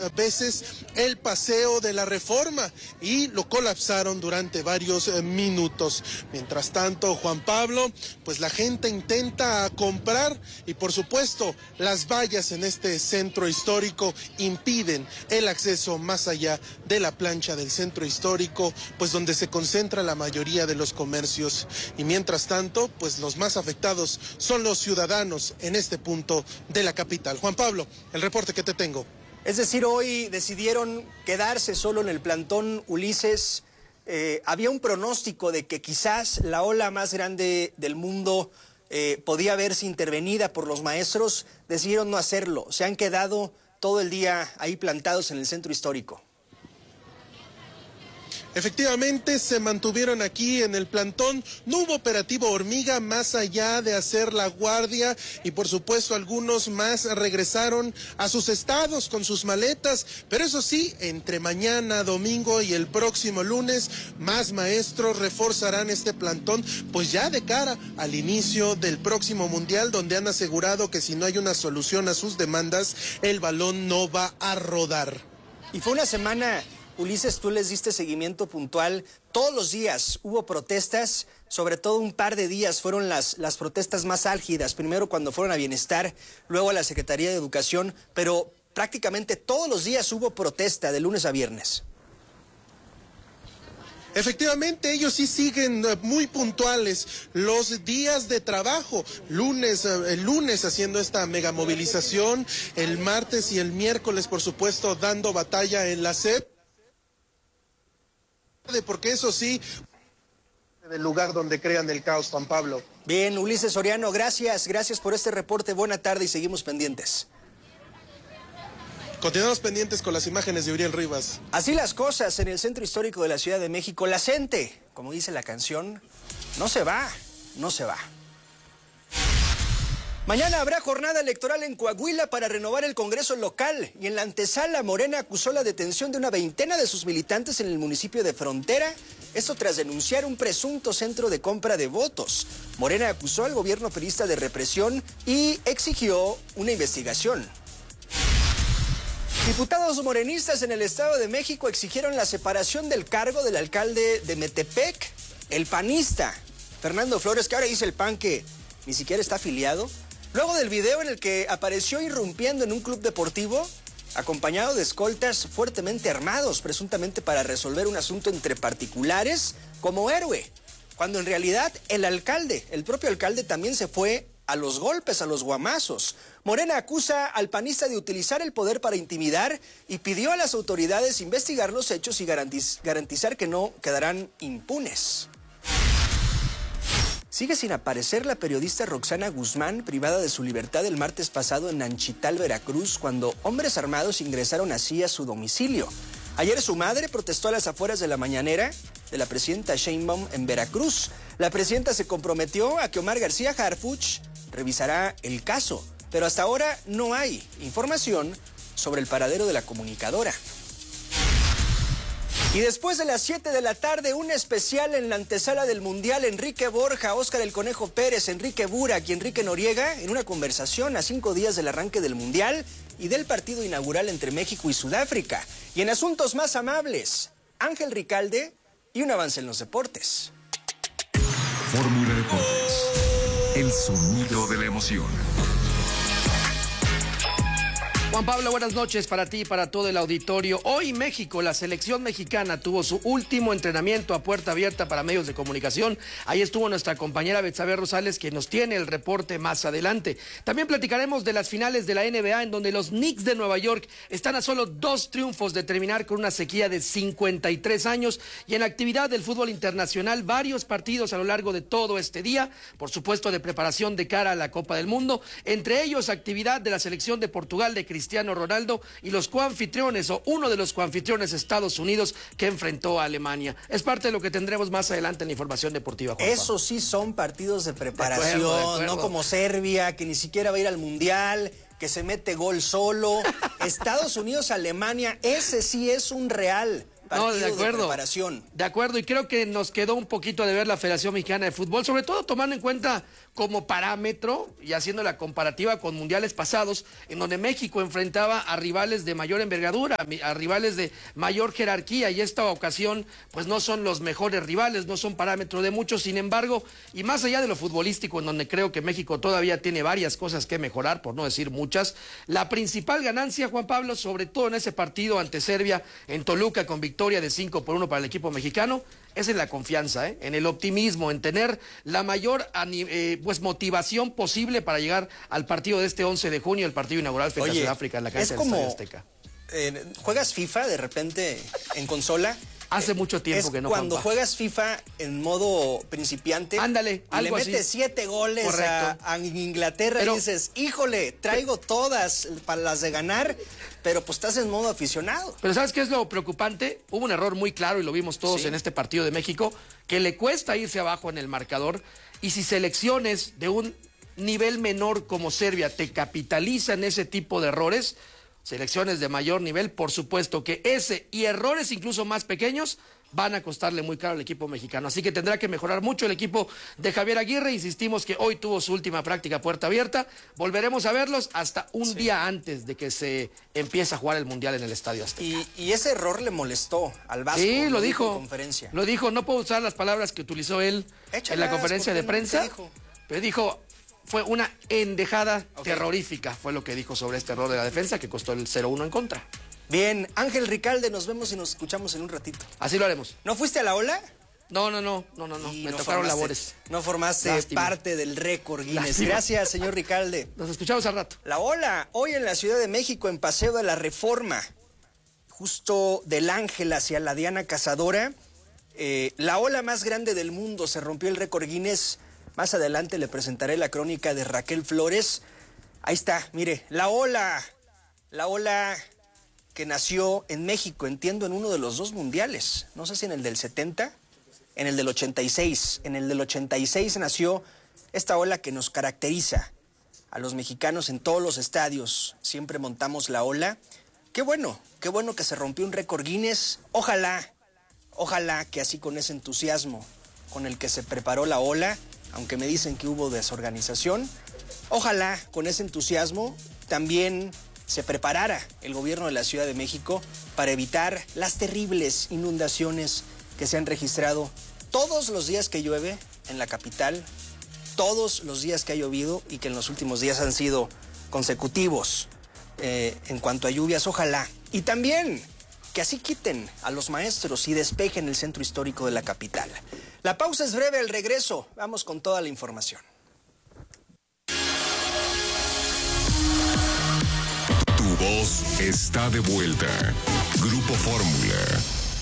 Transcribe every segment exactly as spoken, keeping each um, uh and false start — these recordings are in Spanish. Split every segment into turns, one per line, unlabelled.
veces el Paseo de la Reforma y lo colapsaron durante varios minutos. Mientras tanto, Juan Pablo, pues la gente intenta comprar y por supuesto las vallas en este centro histórico impiden el acceso más allá de la plancha del centro histórico, pues donde se concentra la mayoría de los comercios. Y mientras tanto, pues los más afectados son los ciudadanos en este punto de la capital. Juan Pablo, el reporte que te tengo.
Es decir, hoy decidieron quedarse solo en el plantón Ulises. Eh, había un pronóstico de que quizás la ola más grande del mundo eh, podía verse intervenida por los maestros. Decidieron no hacerlo. Se han quedado todo el día ahí plantados en el centro histórico.
Efectivamente, se mantuvieron aquí en el plantón, no hubo operativo hormiga más allá de hacer la guardia y por supuesto algunos más regresaron a sus estados con sus maletas, pero eso sí, entre mañana, domingo y el próximo lunes, más maestros reforzarán este plantón, pues ya de cara al inicio del próximo mundial, donde han asegurado que si no hay una solución a sus demandas, el balón no va a rodar.
Y fue una semana... Ulises, tú les diste seguimiento puntual. Todos los días hubo protestas, sobre todo un par de días fueron las, las protestas más álgidas. Primero cuando fueron a Bienestar, luego a la Secretaría de Educación, pero prácticamente todos los días hubo protesta de lunes a viernes.
Efectivamente, ellos sí siguen muy puntuales los días de trabajo, lunes, el lunes haciendo esta mega movilización, el martes y el miércoles, por supuesto, dando batalla en la S E P. Porque eso sí, del lugar donde crean el caos, Juan Pablo.
Bien, Ulises Soriano, gracias, gracias por este reporte, buena tarde y seguimos pendientes.
Continuamos pendientes con las imágenes de Uriel Rivas.
Así las cosas en el centro histórico de la Ciudad de México, la gente, como dice la canción, no se va, no se va. Mañana habrá jornada electoral en Coahuila para renovar el Congreso local y en la antesala Morena acusó la detención de una veintena de sus militantes en el municipio de Frontera, esto tras denunciar un presunto centro de compra de votos. Morena acusó al gobierno priista de represión y exigió una investigación. Diputados morenistas en el Estado de México exigieron la separación del cargo del alcalde de Metepec, el panista Fernando Flores, que ahora dice el P A N que ni siquiera está afiliado. Luego del video en el que apareció irrumpiendo en un club deportivo, acompañado de escoltas fuertemente armados, presuntamente para resolver un asunto entre particulares, como héroe, cuando en realidad el alcalde, el propio alcalde también se fue a los golpes, a los guamazos. Morena acusa al panista de utilizar el poder para intimidar y pidió a las autoridades investigar los hechos y garantiz- garantizar que no quedarán impunes. Sigue sin aparecer la periodista Roxana Guzmán, privada de su libertad el martes pasado en Nanchital, Veracruz, cuando hombres armados ingresaron así a su domicilio. Ayer su madre protestó a las afueras de la mañanera de la presidenta Sheinbaum en Veracruz. La presidenta se comprometió a que Omar García Harfuch revisará el caso, pero hasta ahora no hay información sobre el paradero de la comunicadora. Y después de las siete de la tarde, un especial en la antesala del Mundial. Enrique Borja, Óscar el Conejo Pérez, Enrique Burak y Enrique Noriega en una conversación a cinco días del arranque del Mundial y del partido inaugural entre México y Sudáfrica. Y en asuntos más amables, Ángel Ricalde y un avance en los deportes.
Fórmula Deportes, el sonido de la emoción.
Juan Pablo, buenas noches para ti y para todo el auditorio. Hoy México, la selección mexicana tuvo su último entrenamiento a puerta abierta para medios de comunicación. Ahí estuvo nuestra compañera Betsabe Rosales, que nos tiene el reporte más adelante. También platicaremos de las finales de la N B A, en donde los Knicks de Nueva York están a solo dos triunfos de terminar con una sequía de cincuenta y tres años. Y en la actividad del fútbol internacional, varios partidos a lo largo de todo este día, por supuesto de preparación de cara a la Copa del Mundo, entre ellos actividad de la selección de Portugal de Cristiano Ronaldo y los coanfitriones o uno de los coanfitriones Estados Unidos que enfrentó a Alemania. Es parte de lo que tendremos más adelante en la información deportiva, Juanpa.
Eso sí son partidos de preparación,
de acuerdo, de acuerdo.
No como Serbia, que ni siquiera va a ir al Mundial, que se mete gol solo. Estados Unidos, Alemania, ese sí es un real partido
No, de acuerdo.
de preparación.
De acuerdo, y creo que nos quedó un poquito de ver la Federación Mexicana de Fútbol, sobre todo tomando en cuenta como parámetro y haciendo la comparativa con mundiales pasados, en donde México enfrentaba a rivales de mayor envergadura, a rivales de mayor jerarquía, y esta ocasión pues no son los mejores rivales, no son parámetro de muchos. Sin embargo, y más allá de lo futbolístico, en donde creo que México todavía tiene varias cosas que mejorar, por no decir muchas, la principal ganancia, Juan Pablo, sobre todo en ese partido ante Serbia en Toluca con victoria de cinco por uno para el equipo mexicano, es en la confianza, ¿eh? En el optimismo, en tener la mayor eh, pues motivación posible para llegar al partido de este once de junio, el partido inaugural frente
Oye,
a Sudáfrica en la cancha del Estadio Azteca.
Eh, ¿Juegas FIFA de repente en consola?
Hace mucho tiempo
es
que no,
cuando
Juanpa.
Juegas FIFA en modo principiante.
Ándale,
y
algo
le metes
así.
siete goles a, a Inglaterra. Pero, y dices, híjole, traigo todas para las de ganar, pero pues estás en modo aficionado.
Pero ¿sabes qué es lo preocupante? Hubo un error muy claro y lo vimos todos sí. en este partido de México, que le cuesta irse abajo en el marcador, y si selecciones de un nivel menor como Serbia te capitalizan ese tipo de errores, selecciones de mayor nivel, por supuesto que ese y errores incluso más pequeños van a costarle muy caro al equipo mexicano. Así que tendrá que mejorar mucho el equipo de Javier Aguirre. Insistimos que hoy tuvo su última práctica a puerta abierta. Volveremos a verlos hasta un sí. día antes de que se empiece a jugar el Mundial en el Estadio Azteca.
Y, y ese error le molestó al Vasco.
Sí, lo,
lo
dijo.
dijo en conferencia.
Lo dijo, no puedo usar las palabras que utilizó él Échalas, en la conferencia de prensa, dijo? pero dijo... Fue una endejada okay. terrorífica, fue lo que dijo sobre este error de la defensa que costó el cero uno en contra.
Bien, Ángel Ricalde, nos vemos y nos escuchamos en un ratito.
Así lo haremos.
¿No fuiste a la ola?
No, no, no, no, no, no. me
no
tocaron
formaste,
labores.
No formaste Lástima. parte del récord Guinness.
Lástima.
Gracias, señor Ricalde.
Nos escuchamos al rato.
La ola, hoy en la Ciudad de México, en Paseo de la Reforma, justo del Ángel hacia la Diana Cazadora, eh, la ola más grande del mundo, se rompió el récord Guinness. Más adelante le presentaré la crónica de Raquel Flores. Ahí está, mire, la ola, la ola que nació en México, entiendo, en uno de los dos mundiales. No sé si en el del setenta, en el del ochenta y seis. En el del ochenta y seis nació esta ola que nos caracteriza a los mexicanos en todos los estadios. Siempre montamos la ola. Qué bueno, qué bueno que se rompió un récord Guinness. Ojalá, ojalá que así con ese entusiasmo con el que se preparó la ola, aunque me dicen que hubo desorganización, ojalá con ese entusiasmo también se preparara el gobierno de la Ciudad de México para evitar las terribles inundaciones que se han registrado todos los días que llueve en la capital, todos los días que ha llovido y que en los últimos días han sido consecutivos eh, en cuanto a lluvias. Ojalá. Y también que así quiten a los maestros y despejen el centro histórico de la capital. La pausa es breve, al regreso vamos con toda la información.
Tu voz está de vuelta. Grupo Fórmula.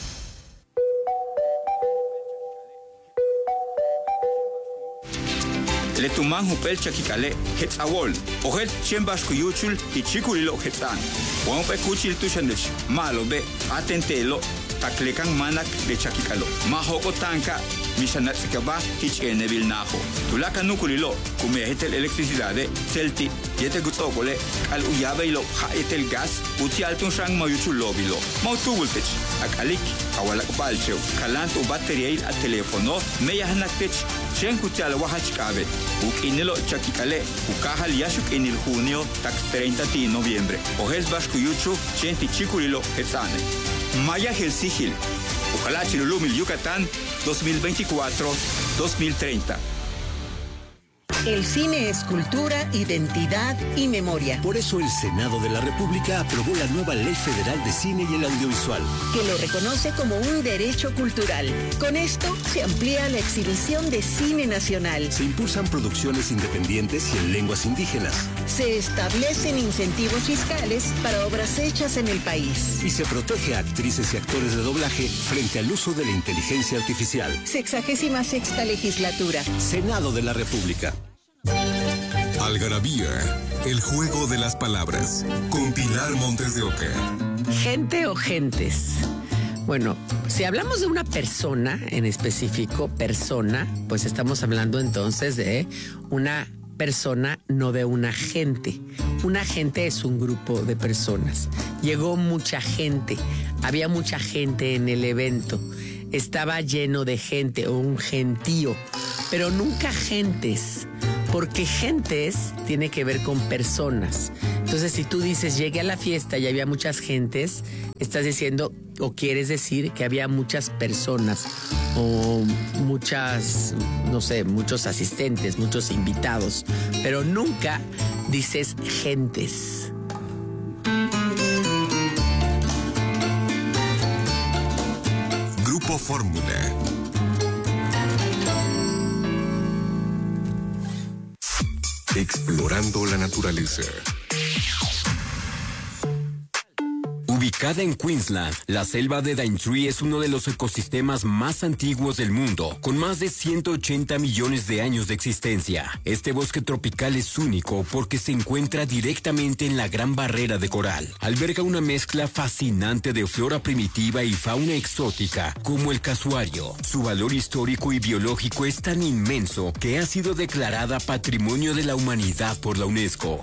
Le tuman hupel chakikale het awol ohet chembasku yuchul y chikulilo hetan wan pe kuchil tushandich malo be atentelo taklekan manak de chakikalo mahoko tanka misanat sikaba hichene vilnaho tulaka nukulilo kume hetel electricidade celti yete gutsokole al uyabeilo ha etel gas uti altun sang mayuchul lobilo mautubultech akalik awalak balcheo kalanto bateriail a telefono meyahnakech chen kuchal wahachkabe ukinilo chakikale ukahal yashuk en el junio tak treinta de noviembre ojes baskuyuchu chen tichikulilo hetzane maya helsigil ojalá chilulumil Yucatán dos mil veinticuatro dos mil treinta.
El cine es cultura, identidad y memoria.
Por eso el Senado de la República aprobó la nueva Ley Federal de Cine y el Audiovisual,
que lo reconoce como un derecho cultural. Con esto se amplía la exhibición de cine nacional.
Se impulsan producciones independientes y en lenguas indígenas.
Se establecen incentivos fiscales para obras hechas en el país.
Y se protege a actrices y actores de doblaje frente al uso de la inteligencia artificial.
Sexagésima sexta legislatura.
Senado de la República.
Algarabía, el juego de las palabras, con Pilar Montes de Oca.
Gente o gentes. Bueno, si hablamos de una persona en específico, persona, pues estamos hablando entonces de una persona, no de un agente. Un agente es un grupo de personas. Llegó mucha gente, había mucha gente en el evento. Estaba lleno de gente o un gentío, pero nunca gentes, porque gentes tiene que ver con personas. Entonces, si tú dices llegué a la fiesta y había muchas gentes, estás diciendo o quieres decir que había muchas personas o muchas, no sé, muchos asistentes, muchos invitados, pero nunca dices gentes.
Grupo Fórmula. Explorando la naturaleza.
Ubicada en Queensland, la selva de Daintree es uno de los ecosistemas más antiguos del mundo, con más de ciento ochenta millones de años de existencia. Este bosque tropical es único porque se encuentra directamente en la Gran Barrera de Coral. Alberga una mezcla fascinante de flora primitiva y fauna exótica, como el casuario. Su valor histórico y biológico es tan inmenso que ha sido declarada Patrimonio de la Humanidad por la UNESCO.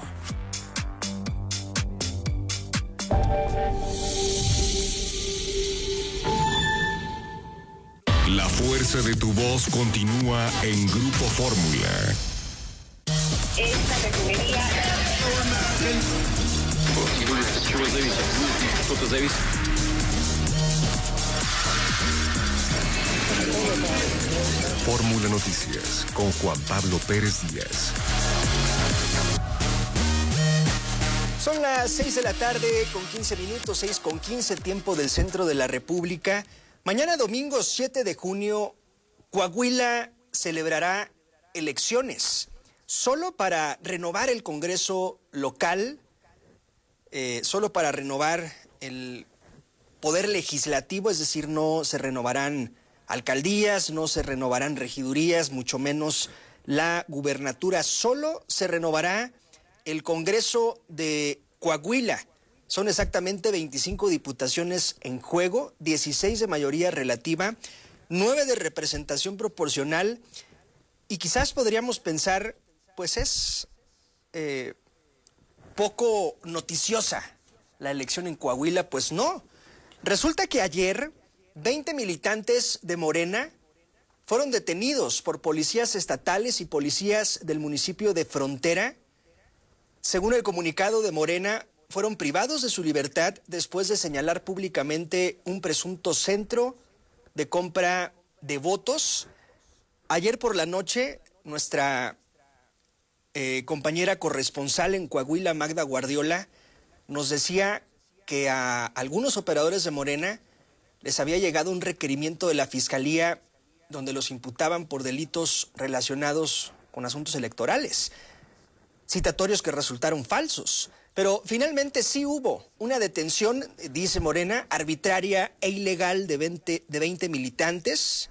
La fuerza de tu voz continúa en Grupo Fórmula.
Esta refinería...
Fórmula Noticias con Juan Pablo Pérez Díaz.
Son las seis de la tarde con quince minutos, seis con quince, tiempo del centro de la República. Mañana domingo siete de junio, Coahuila celebrará elecciones solo para renovar el Congreso local, eh, solo para renovar el poder legislativo, es decir, no se renovarán alcaldías, no se renovarán regidurías, mucho menos la gubernatura, solo se renovará el Congreso de Coahuila. Son exactamente veinticinco diputaciones en juego, dieciséis de mayoría relativa, nueve de representación proporcional, y quizás podríamos pensar, pues es eh, poco noticiosa la elección en Coahuila. Pues no. Resulta que ayer veinte militantes de Morena fueron detenidos por policías estatales y policías del municipio de Frontera. Según el comunicado de Morena, fueron privados de su libertad después de señalar públicamente un presunto centro de compra de votos. Ayer por la noche, nuestra eh, compañera corresponsal en Coahuila, Magda Guardiola, nos decía que a algunos operadores de Morena les había llegado un requerimiento de la Fiscalía donde los imputaban por delitos relacionados con asuntos electorales, citatorios que resultaron falsos. Pero finalmente sí hubo una detención, dice Morena, arbitraria e ilegal de veinte, de veinte militantes.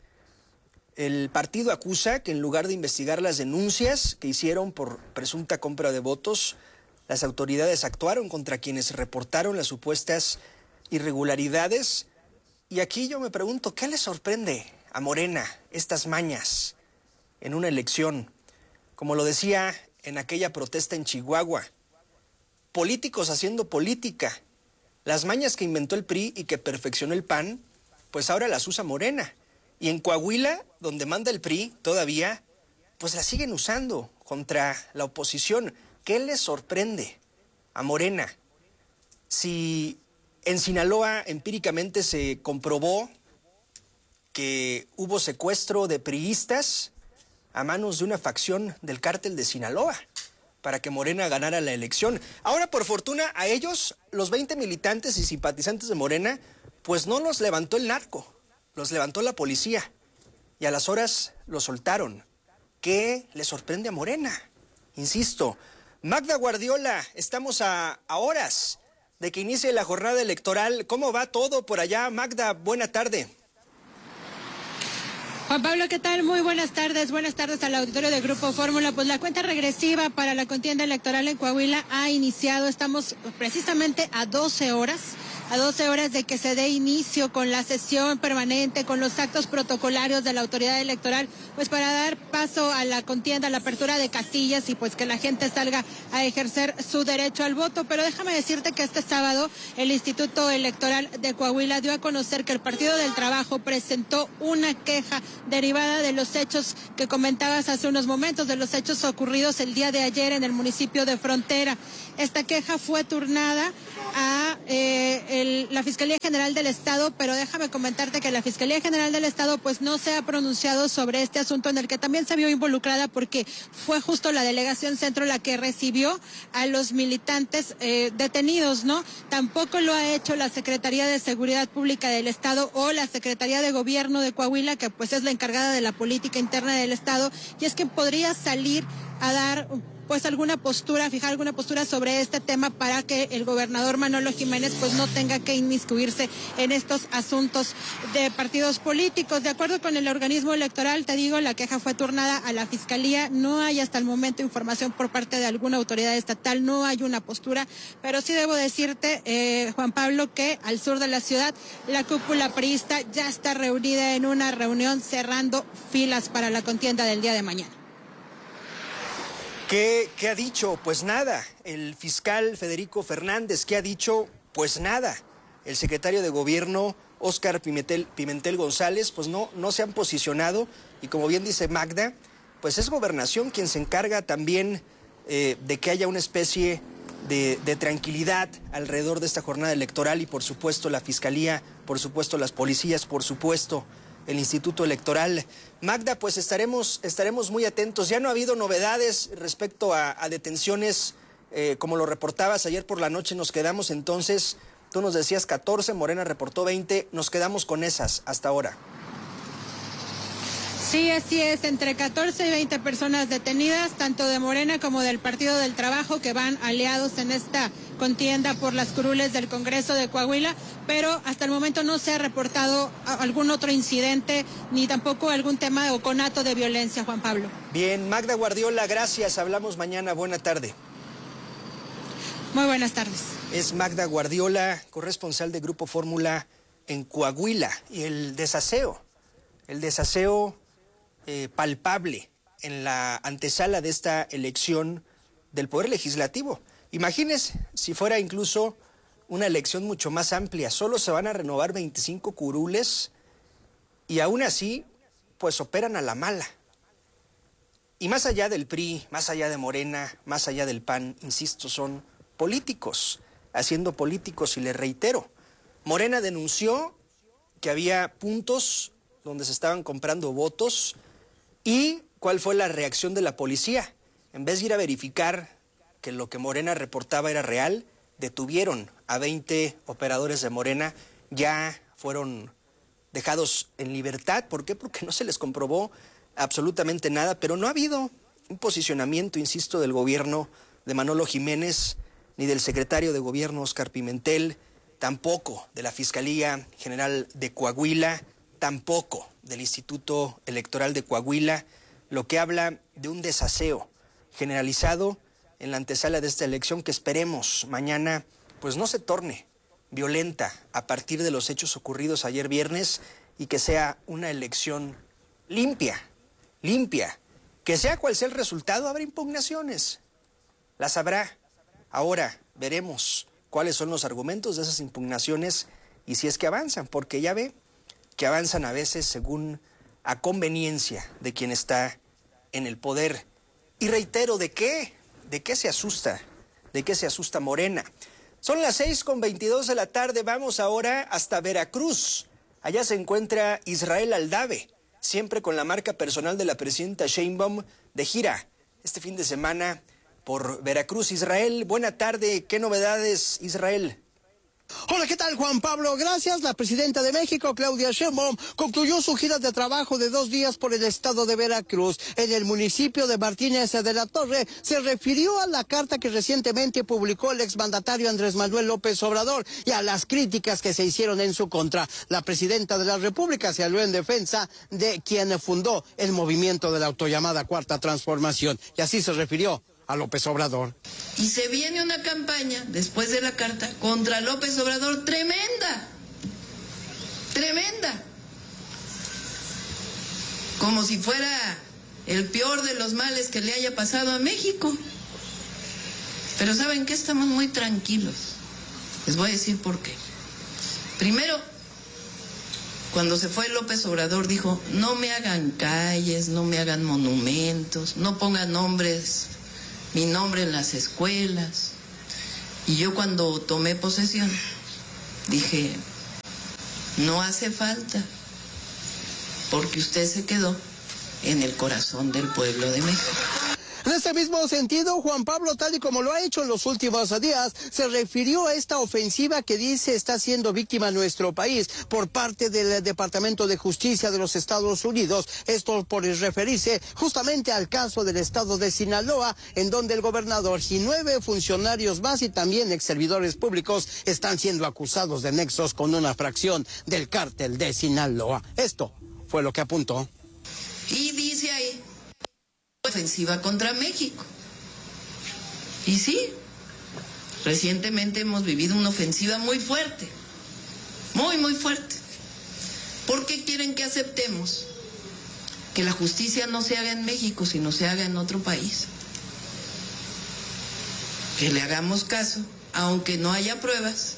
El partido acusa que en lugar de investigar las denuncias que hicieron por presunta compra de votos, las autoridades actuaron contra quienes reportaron las supuestas irregularidades. Y aquí yo me pregunto, ¿qué le sorprende a Morena estas mañas en una elección? Como lo decía en aquella protesta en Chihuahua, políticos haciendo política. Las mañas que inventó el P R I y que perfeccionó el P A N, pues ahora las usa Morena. Y en Coahuila, donde manda el P R I todavía, pues la siguen usando contra la oposición. ¿Qué les sorprende a Morena? Si en Sinaloa empíricamente se comprobó que hubo secuestro de priistas a manos de una facción del cártel de Sinaloa para que Morena ganara la elección. Ahora, por fortuna, a ellos, los veinte militantes y simpatizantes de Morena, pues no los levantó el narco, los levantó la policía y a las horas los soltaron. ¿Qué le sorprende a Morena? Insisto, Magda Guardiola, estamos a, a horas de que inicie la jornada electoral. ¿Cómo va todo por allá? Magda, buena tarde.
Juan Pablo, ¿qué tal? Muy buenas tardes. Buenas tardes al auditorio de Grupo Fórmula. Pues la cuenta regresiva para la contienda electoral en Coahuila ha iniciado. Estamos precisamente a doce horas a doce horas de que se dé inicio con la sesión permanente, con los actos protocolarios de la autoridad electoral, pues para dar paso a la contienda, a la apertura de casillas y pues que la gente salga a ejercer su derecho al voto. Pero déjame decirte que este sábado el Instituto Electoral de Coahuila dio a conocer que el Partido del Trabajo presentó una queja derivada de los hechos que comentabas hace unos momentos, de los hechos ocurridos el día de ayer en el municipio de Frontera. Esta queja fue turnada a eh, el, la Fiscalía General del Estado, pero déjame comentarte que la Fiscalía General del Estado pues no se ha pronunciado sobre este asunto, en el que también se vio involucrada porque fue justo la Delegación Centro la que recibió a los militantes eh, detenidos, ¿no? Tampoco lo ha hecho la Secretaría de Seguridad Pública del Estado o la Secretaría de Gobierno de Coahuila, que pues es la encargada de la política interna del Estado, y es que podría salir a dar pues alguna postura, fijar alguna postura sobre este tema para que el gobernador Manolo Jiménez pues no tenga que inmiscuirse en estos asuntos de partidos políticos. De acuerdo con el organismo electoral, te digo, la queja fue turnada a la Fiscalía. No hay hasta el momento información por parte de alguna autoridad estatal, no hay una postura, pero sí debo decirte, eh, Juan Pablo, que al sur de la ciudad la cúpula priista ya está reunida en una reunión cerrando filas para la contienda del día de mañana.
¿Qué, ¿Qué ha dicho? Pues nada. El fiscal Federico Fernández, ¿qué ha dicho? Pues nada. El secretario de Gobierno, Óscar Pimentel, Pimentel González, pues no, no se han posicionado. Y como bien dice Magda, pues es Gobernación quien se encarga también eh, de que haya una especie de, de tranquilidad alrededor de esta jornada electoral, y por supuesto la Fiscalía, por supuesto las policías, por supuesto el Instituto Electoral. Magda, pues estaremos, estaremos muy atentos. Ya no ha habido novedades respecto a, a detenciones, eh, como lo reportabas ayer por la noche. Nos quedamos entonces, tú nos decías catorce, Morena reportó veinte, nos quedamos con esas hasta ahora.
Sí, así es, entre catorce y veinte personas detenidas, tanto de Morena como del Partido del Trabajo, que van aliados en esta contienda por las curules del Congreso de Coahuila, pero hasta el momento no se ha reportado algún otro incidente, ni tampoco algún tema o conato de violencia, Juan Pablo.
Bien, Magda Guardiola, gracias, hablamos mañana, buena tarde.
Muy buenas tardes.
Es Magda Guardiola, corresponsal de Grupo Fórmula en Coahuila, y el desaseo, el desaseo eh, palpable en la antesala de esta elección del Poder Legislativo. Imagínense si fuera incluso una elección mucho más amplia. Solo se van a renovar veinticinco curules y aún así, pues operan a la mala. Y más allá del P R I, más allá de Morena, más allá del P A N, insisto, son políticos, haciendo políticos, y les reitero, Morena denunció que había puntos donde se estaban comprando votos. ¿Y cuál fue la reacción de la policía? En vez de ir a verificar que lo que Morena reportaba era real, detuvieron a veinte operadores de Morena, ya fueron dejados en libertad. ¿Por qué? Porque no se les comprobó absolutamente nada, pero no ha habido un posicionamiento, insisto, del gobierno de Manolo Jiménez, ni del secretario de Gobierno, Óscar Pimentel, tampoco de la Fiscalía General de Coahuila, tampoco del Instituto Electoral de Coahuila, lo que habla de un desaseo generalizado en la antesala de esta elección, que esperemos mañana pues no se torne violenta a partir de los hechos ocurridos ayer viernes, y que sea una elección limpia, limpia, que sea cual sea el resultado. Habrá impugnaciones, las habrá. Ahora veremos cuáles son los argumentos de esas impugnaciones y si es que avanzan, porque ya ve que avanzan a veces según a conveniencia de quien está en el poder. Y reitero, ¿de qué? ¿De qué se asusta? ¿De qué se asusta Morena? Son las seis con veintidós de la tarde, vamos ahora hasta Veracruz. Allá se encuentra Israel Aldave, siempre con la marca personal de la presidenta Sheinbaum, de gira este fin de semana por Veracruz. Israel, buena tarde, ¿qué novedades, Israel?
Hola, ¿qué tal, Juan Pablo? Gracias. La presidenta de México, Claudia Sheinbaum, concluyó su gira de trabajo de dos días por el estado de Veracruz. En el municipio de Martínez de la Torre se refirió a la carta que recientemente publicó el exmandatario Andrés Manuel López Obrador y a las críticas que se hicieron en su contra. La presidenta de la República se habló en defensa de quien fundó el movimiento de la autollamada Cuarta Transformación, y así se refirió a López Obrador.
Y se viene una campaña, después de la carta, contra López Obrador tremenda, tremenda. Como si fuera el peor de los males que le haya pasado a México. Pero ¿saben qué? Estamos muy tranquilos. Les voy a decir por qué. Primero, cuando se fue López Obrador dijo, no me hagan calles, no me hagan monumentos, no pongan nombres, mi nombre en las escuelas. Y yo cuando tomé posesión dije, no hace falta, porque usted se quedó en el corazón del pueblo de México.
En este mismo sentido, Juan Pablo, tal y como lo ha hecho en los últimos días, se refirió a esta ofensiva que dice está siendo víctima nuestro país por parte del Departamento de Justicia de los Estados Unidos. Esto por referirse justamente al caso del estado de Sinaloa, en donde el gobernador y nueve funcionarios más y también ex servidores públicos están siendo acusados de nexos con una fracción del cártel de Sinaloa. Esto fue lo que apuntó.
Y dice ahí, ofensiva contra México. Y sí, recientemente hemos vivido una ofensiva muy fuerte, muy, muy fuerte. ¿Por qué quieren que aceptemos que la justicia no se haga en México, sino se haga en otro país? Que le hagamos caso, aunque no haya pruebas,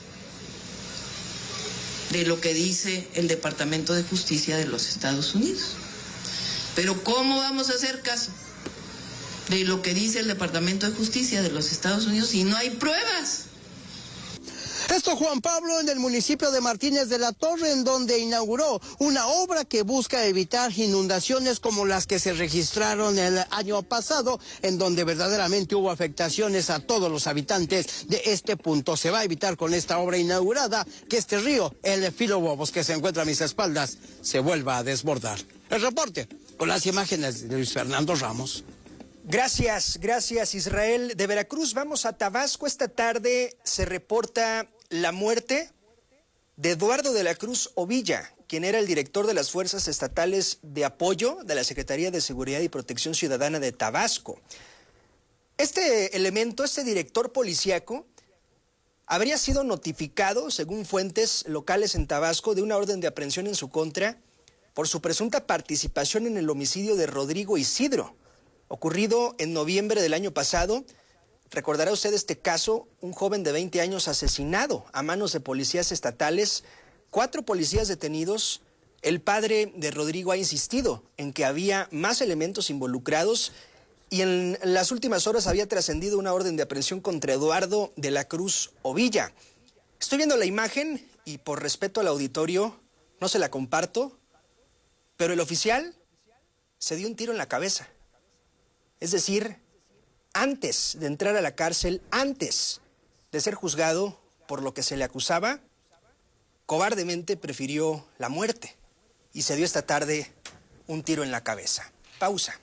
de lo que dice el Departamento de Justicia de los Estados Unidos. Pero ¿cómo vamos a hacer caso de lo que dice el Departamento de Justicia de los Estados Unidos si no hay pruebas?
Esto, Juan Pablo, en el municipio de Martínez de la Torre, en donde inauguró una obra que busca evitar inundaciones como las que se registraron el año pasado, en donde verdaderamente hubo afectaciones a todos los habitantes de este punto. Se va a evitar con esta obra inaugurada que este río, el Filo Bobos, que se encuentra a mis espaldas, se vuelva a desbordar. El reporte con las imágenes de Luis Fernando Ramos.
Gracias, gracias Israel. De Veracruz vamos a Tabasco. Esta tarde se reporta la muerte de Eduardo de la Cruz Ovilla, quien era el director de las Fuerzas Estatales de Apoyo de la Secretaría de Seguridad y Protección Ciudadana de Tabasco. Este elemento, este director policíaco, habría sido notificado, según fuentes locales en Tabasco, de una orden de aprehensión en su contra por su presunta participación en el homicidio de Rodrigo Isidro, ocurrido en noviembre del año pasado. Recordará usted este caso, un joven de veinte años asesinado a manos de policías estatales, cuatro policías detenidos. El padre de Rodrigo ha insistido en que había más elementos involucrados y en las últimas horas había trascendido una orden de aprehensión contra Eduardo de la Cruz Ovilla. Estoy viendo la imagen y por respeto al auditorio no se la comparto, pero el oficial se dio un tiro en la cabeza. Es decir, antes de entrar a la cárcel, antes de ser juzgado por lo que se le acusaba, cobardemente prefirió la muerte y se dio esta tarde un tiro en la cabeza. Pausa.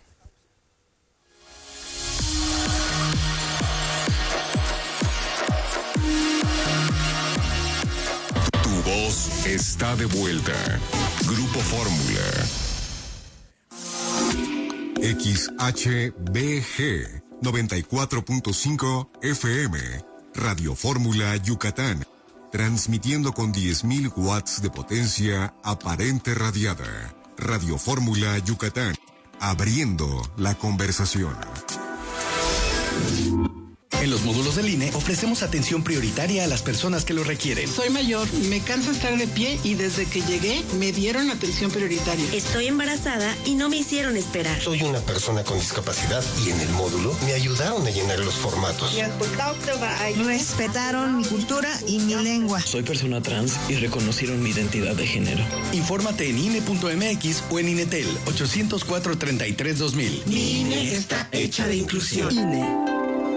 Tu voz está de vuelta. Grupo Fórmula. X H B G noventa y cuatro punto cinco F M, Radio Fórmula Yucatán, transmitiendo con diez mil watts de potencia aparente radiada. Radio Fórmula Yucatán, abriendo la conversación.
En los módulos del I N E ofrecemos atención prioritaria a las personas que lo requieren.
Soy mayor, me cansa estar de pie y desde que llegué me dieron atención prioritaria.
Estoy embarazada y no me hicieron esperar.
Soy una persona con discapacidad y en el módulo me ayudaron a llenar los formatos.
Respetaron mi cultura y mi lengua.
Soy persona trans y reconocieron mi identidad de género.
Infórmate en I N E punto M X o en INETEL ocho cero cuatro, treinta y tres, dos mil.
Mi I N E está hecha de inclusión. I N E.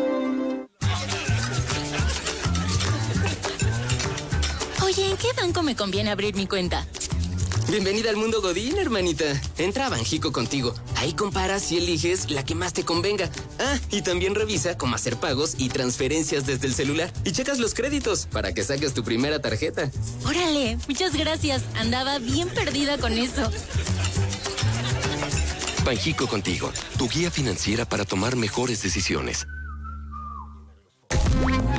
Oye, ¿en qué banco me conviene abrir mi cuenta?
Bienvenida al mundo Godín, hermanita. Entra a Banjico contigo. Ahí comparas y eliges la que más te convenga. Ah, y también revisa cómo hacer pagos y transferencias desde el celular. Y checas los créditos para que saques tu primera tarjeta.
Órale, muchas gracias. Andaba bien perdida con eso.
Banjico contigo, tu guía financiera para tomar mejores decisiones.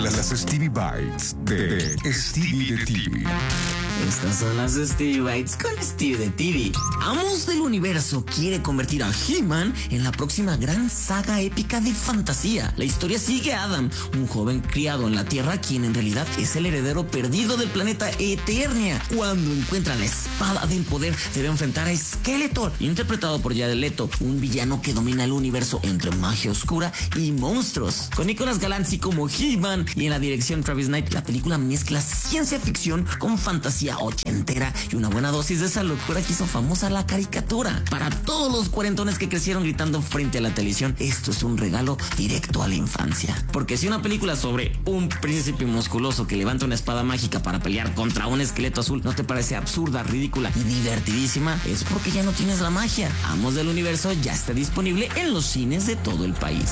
Las Stevie Bites de Stevie de T V.
Estas son las Stevie Bites con Stevie de T V. Amos del Universo quiere convertir a He-Man en la próxima gran saga épica de fantasía. La historia sigue a Adam, un joven criado en la Tierra, quien en realidad es el heredero perdido del planeta Eternia. Cuando encuentra la espada del poder, debe enfrentar a Skeletor, interpretado por Jared Leto, un villano que domina el universo entre magia oscura y monstruos. Con Nicolas Galanzi como He-Man y en la dirección Travis Knight, la película mezcla ciencia ficción con fantasía ochentera y una buena dosis de esa locura que hizo famosa la caricatura. Para todos los cuarentones que crecieron gritando frente a la televisión, esto es un regalo directo a la infancia. Porque si una película sobre un príncipe musculoso que levanta una espada mágica para pelear contra un esqueleto azul no te parece absurda, ridícula y divertidísima, es porque ya no tienes la magia. Amos del Universo ya está disponible en los cines de todo el país.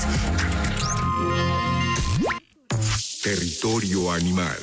Territorio Animal.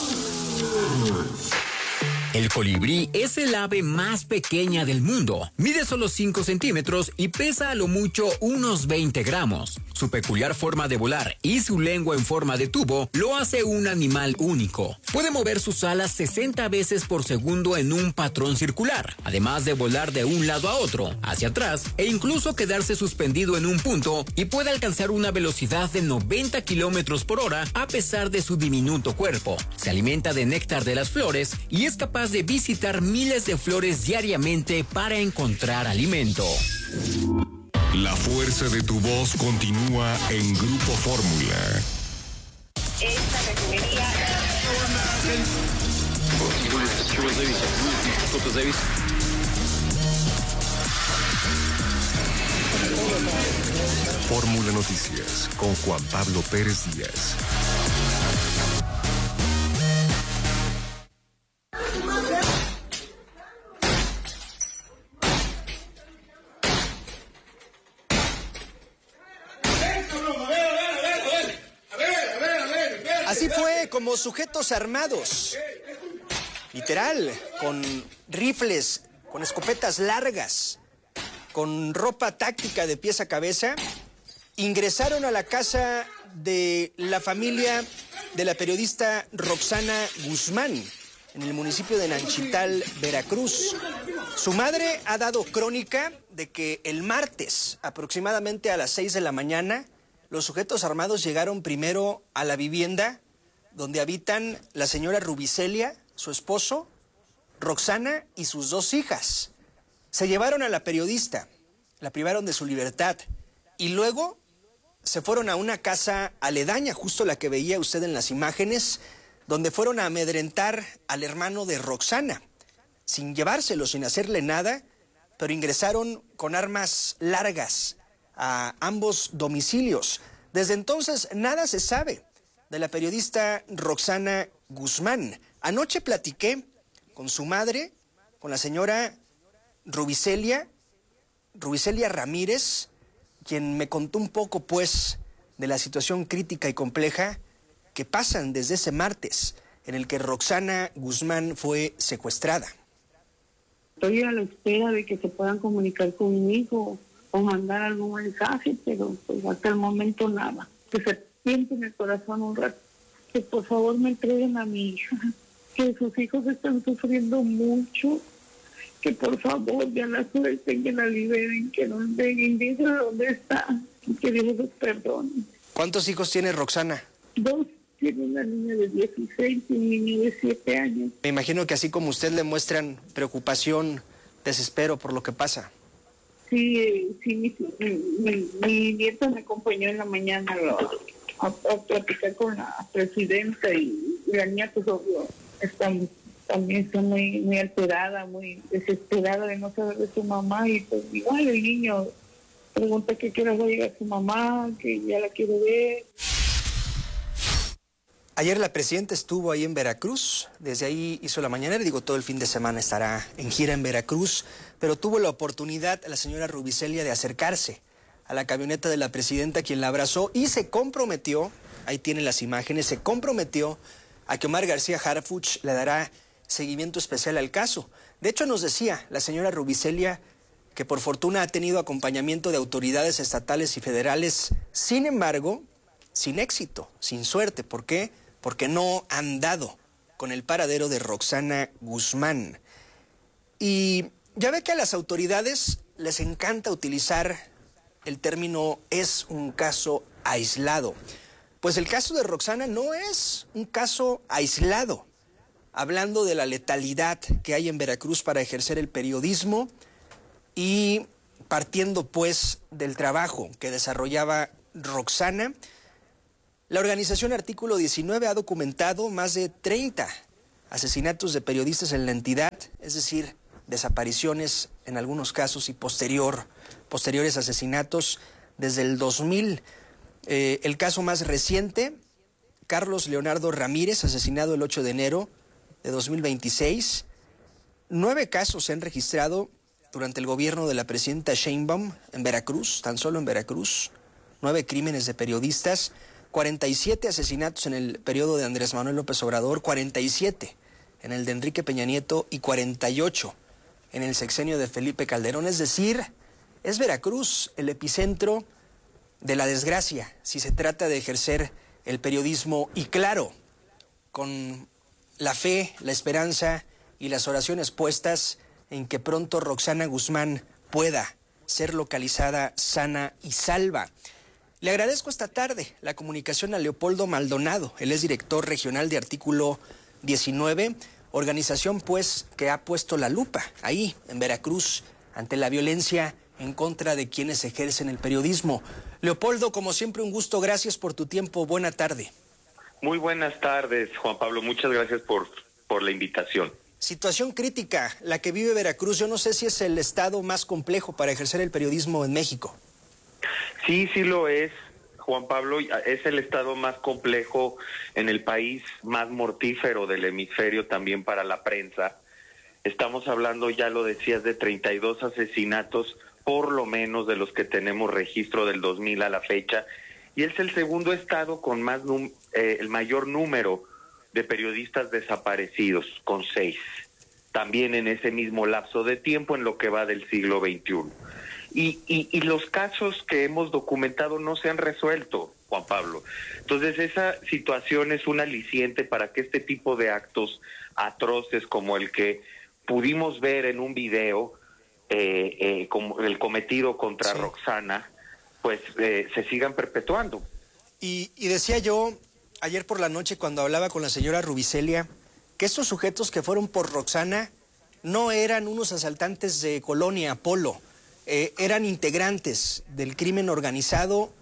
El colibrí es el ave más pequeña del mundo. Mide solo cinco centímetros y pesa a lo mucho unos veinte gramos. Su peculiar forma de volar y su lengua en forma de tubo lo hace un animal único. Puede mover sus alas sesenta veces por segundo en un patrón circular, además de volar de un lado a otro, hacia atrás e incluso quedarse suspendido en un punto, y puede alcanzar una velocidad de noventa kilómetros por hora a pesar de su diminuto cuerpo. Se alimenta de néctar de las flores y es capaz de visitar miles de flores diariamente para encontrar alimento.
La fuerza de tu voz continúa en Grupo Fórmula.
Esta refinería...
Fórmula Noticias con Juan Pablo Pérez Díaz.
Así fue como sujetos armados, literal, con rifles, con escopetas largas, con ropa táctica de pies a cabeza, ingresaron a la casa de la familia de la periodista Roxana Guzmán, en el municipio de Nanchital, Veracruz. Su madre ha dado crónica de que el martes, aproximadamente a las seis de la mañana, los sujetos armados llegaron primero a la vivienda donde habitan la señora Rubicelia, su esposo, Roxana y sus dos hijas. Se llevaron a la periodista, la privaron de su libertad y luego se fueron a una casa aledaña, justo la que veía usted en las imágenes, donde fueron a amedrentar al hermano de Roxana, sin llevárselo, sin hacerle nada, pero ingresaron con armas largas a ambos domicilios. Desde entonces nada se sabe de la periodista Roxana Guzmán. Anoche platiqué con su madre, con la señora Rubicelia, Rubicelia Ramírez, quien me contó un poco, pues, de la situación crítica y compleja que pasan desde ese martes en el que Roxana Guzmán fue secuestrada.
Estoy a la espera de que se puedan comunicar conmigo o mandar algún mensaje, pero pues hasta el momento nada. Que se siente en el corazón un rato, que por favor me entreguen a mi hija, que sus hijos están sufriendo mucho, que por favor ya la suelten, que la liberen, que nos den, dicen dónde está, y que Dios los perdone.
¿Cuántos hijos tiene Roxana?
Dos. Tiene una niña de dieciséis y un niño de siete años.
Me imagino que así como usted le muestran preocupación, desespero por lo que pasa.
Sí, sí, mi, mi, mi nieta me acompañó en la mañana a, a, a platicar con la presidenta y la niña, pues obvio, está, también está muy, muy alterada, muy desesperada de no saber de su mamá, y pues igual el niño pregunta que qué hora va a llegar su mamá, que ya la quiere ver.
Ayer la presidenta estuvo ahí en Veracruz, desde ahí hizo la mañanera, digo, todo el fin de semana estará en gira en Veracruz, pero tuvo la oportunidad la señora Rubicelia de acercarse a la camioneta de la presidenta, quien la abrazó y se comprometió, ahí tienen las imágenes, se comprometió a que Omar García Harfuch le dará seguimiento especial al caso. De hecho, nos decía la señora Rubicelia que por fortuna ha tenido acompañamiento de autoridades estatales y federales, sin embargo, sin éxito, sin suerte. ¿Por qué? porque no han dado con el paradero de Roxana Guzmán. Y ya ve que a las autoridades les encanta utilizar el término es un caso aislado. Pues el caso de Roxana no es un caso aislado. Hablando de la letalidad que hay en Veracruz para ejercer el periodismo y partiendo pues del trabajo que desarrollaba Roxana, la organización Artículo diecinueve ha documentado más de treinta asesinatos de periodistas en la entidad, es decir, desapariciones en algunos casos y posterior, posteriores asesinatos desde el dos mil. Eh, el caso más reciente, Carlos Leonardo Ramírez, asesinado el ocho de enero de dos mil veintiséis. Nueve casos se han registrado durante el gobierno de la presidenta Sheinbaum en Veracruz, tan solo en Veracruz. Nueve crímenes de periodistas, cuarenta y siete asesinatos en el periodo de Andrés Manuel López Obrador, cuarenta y siete en el de Enrique Peña Nieto y cuarenta y ocho en el sexenio de Felipe Calderón. Es decir, es Veracruz el epicentro de la desgracia si se trata de ejercer el periodismo y claro, con la fe, la esperanza y las oraciones puestas en que pronto Roxana Guzmán pueda ser localizada sana y salva. Le agradezco esta tarde la comunicación a Leopoldo Maldonado, él es director regional de Artículo diecinueve, organización pues que ha puesto la lupa ahí en Veracruz ante la violencia en contra de quienes ejercen el periodismo. Leopoldo, como siempre un gusto, gracias por tu tiempo, buena tarde.
Muy buenas tardes, Juan Pablo, muchas gracias por, por la invitación.
Situación crítica la que vive Veracruz, yo no sé si es el estado más complejo para ejercer el periodismo en México.
Sí, sí lo es, Juan Pablo, es el estado más complejo en el país, más mortífero del hemisferio también para la prensa. Estamos hablando, ya lo decías, de treinta y dos asesinatos, por lo menos de los que tenemos registro del dos mil a la fecha, y es el segundo estado con más eh, el mayor número de periodistas desaparecidos, con seis, también en ese mismo lapso de tiempo en lo que va del siglo veintiuno. Y, y, y los casos que hemos documentado no se han resuelto, Juan Pablo. Entonces esa situación es un aliciente para que este tipo de actos atroces como el que pudimos ver en un video, eh, eh, como el cometido contra sí. Roxana, pues eh, se sigan perpetuando.
Y, y decía yo ayer por la noche cuando hablaba con la señora Rubicelia que estos sujetos que fueron por Roxana no eran unos asaltantes de Colonia Apolo. Eh, eran integrantes del crimen organizado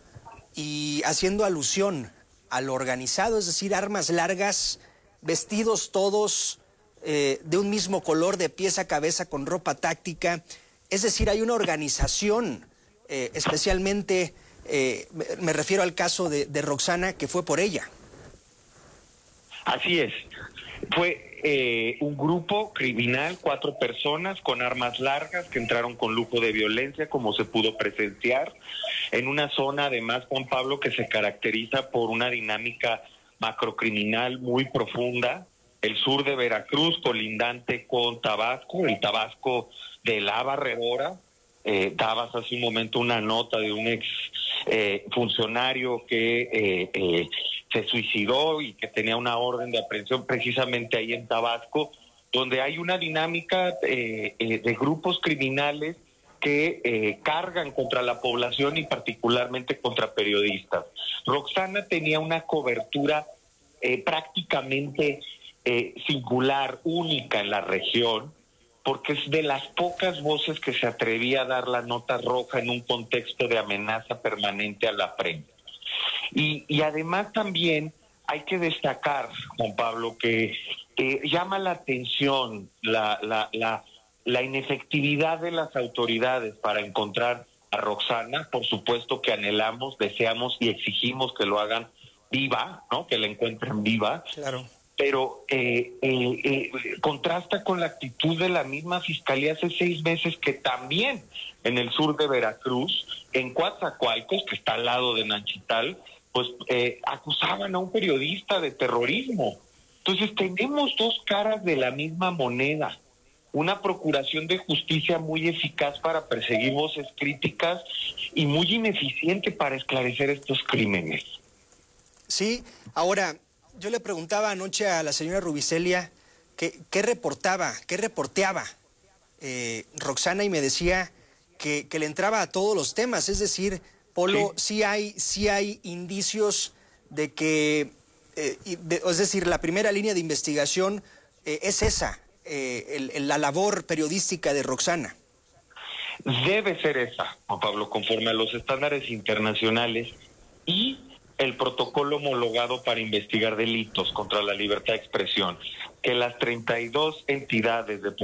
y haciendo alusión al organizado, es decir, armas largas, vestidos todos eh, de un mismo color, de pies a cabeza, con ropa táctica. Es decir, hay una organización, eh, especialmente eh, me refiero al caso de, de Roxana, que fue por ella.
Así es, fue Eh, un grupo criminal, cuatro personas con armas largas que entraron con lujo de violencia, como se pudo presenciar, en una zona además, Juan Pablo, que se caracteriza por una dinámica macrocriminal muy profunda, el sur de Veracruz, colindante con Tabasco, el Tabasco de la Barredora. Eh, dabas hace un momento una nota de un ex eh, funcionario que eh, eh, se suicidó y que tenía una orden de aprehensión precisamente ahí en Tabasco, donde hay una dinámica eh, eh, de grupos criminales que eh, cargan contra la población y particularmente contra periodistas. Roxana tenía una cobertura eh, prácticamente eh, singular, única en la región, porque es de las pocas voces que se atrevía a dar la nota roja en un contexto de amenaza permanente a la prensa. Y, y además también hay que destacar, Juan Pablo, que eh, llama la atención la, la, la, la inefectividad de las autoridades para encontrar a Roxana. Por supuesto que anhelamos, deseamos y exigimos que lo hagan viva, ¿no? Que la encuentren viva.
Claro.
Pero eh, eh, eh, contrasta con la actitud de la misma Fiscalía hace seis meses que también en el sur de Veracruz, en Coatzacoalcos, que está al lado de Nanchital, pues eh, acusaban a un periodista de terrorismo. Entonces tenemos dos caras de la misma moneda. Una procuración de justicia muy eficaz para perseguir voces críticas y muy ineficiente para esclarecer estos crímenes.
Sí, ahora, yo le preguntaba anoche a la señora Rubicelia qué, qué reportaba, qué reporteaba eh, Roxana, y me decía que, que le entraba a todos los temas. Es decir, Polo, sí, sí hay, sí hay indicios de que, eh, de, es decir, la primera línea de investigación eh, es esa, eh, el, el, la labor periodística de Roxana.
Debe ser esa, Juan Pablo, conforme a los estándares internacionales y el protocolo homologado para investigar delitos contra la libertad de expresión, que las treinta y dos entidades de